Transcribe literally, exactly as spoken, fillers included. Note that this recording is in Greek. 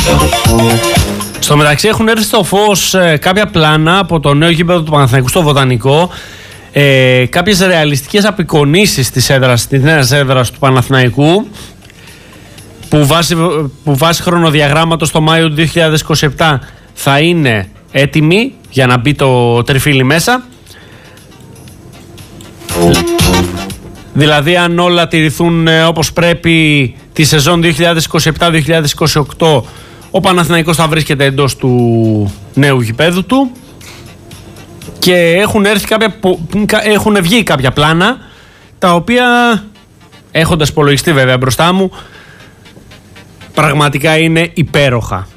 Στο μεταξύ έχουν έρθει στο φως ε, κάποια πλάνα από το νέο γήπεδο του Παναθηναϊκού στο Βοτανικό, ε, κάποιες ρεαλιστικές απεικονίσεις της έδρας, της νέας έδρας του Παναθηναϊκού, που βάσει, που βάσει χρονοδιαγράμματος το Μάιο του δύο χιλιάδες είκοσι επτά θα είναι έτοιμη για να μπει το τριφύλι μέσα. Δηλαδή αν όλα τηρηθούν ε, όπως πρέπει τη σεζόν δύο χιλιάδες είκοσι επτά δύο χιλιάδες είκοσι οκτώ, ο Παναθηναϊκός θα βρίσκεται εντός του νέου γηπέδου του και έχουν, έρθει κάποια, έχουν βγει κάποια πλάνα τα οποία, έχοντας υπολογιστεί βέβαια μπροστά μου, πραγματικά είναι υπέροχα.